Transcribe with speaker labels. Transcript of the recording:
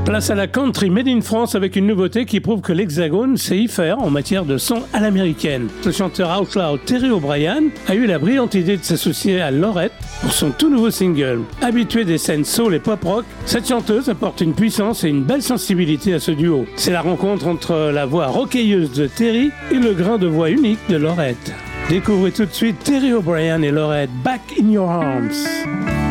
Speaker 1: Place à la country made in France avec une nouveauté qui prouve que l'Hexagone sait y faire en matière de son à l'américaine. Ce chanteur outlaw Terry O'Brien a eu la brillante idée de s'associer à Lorette pour son tout nouveau single. Habituée des scènes soul et pop rock, cette chanteuse apporte une puissance et une belle sensibilité à ce duo. C'est la rencontre entre la voix rocailleuse de Terry et le grain de voix unique de Lorette. Découvrez tout de suite Terry O'Brien et Lorette, Back in Your Arms.